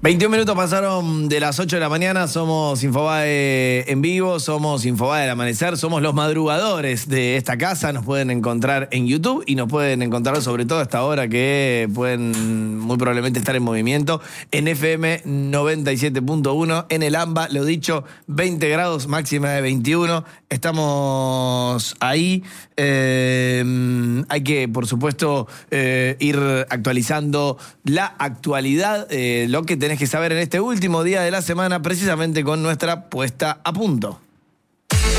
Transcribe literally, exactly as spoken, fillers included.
veintiún minutos pasaron de las ocho de la mañana, somos Infobae en vivo, somos Infobae del Amanecer, somos los madrugadores de esta casa, nos pueden encontrar en YouTube y nos pueden encontrar sobre todo a esta hora que pueden muy probablemente estar en movimiento en F M noventa y siete punto uno, en el AMBA, lo dicho, veinte grados, máxima de veintiuno, estamos ahí, eh, hay que por supuesto eh, ir actualizando la actualidad, eh, lo que tenemos tenés que saber en este último día de la semana, precisamente con nuestra puesta a punto.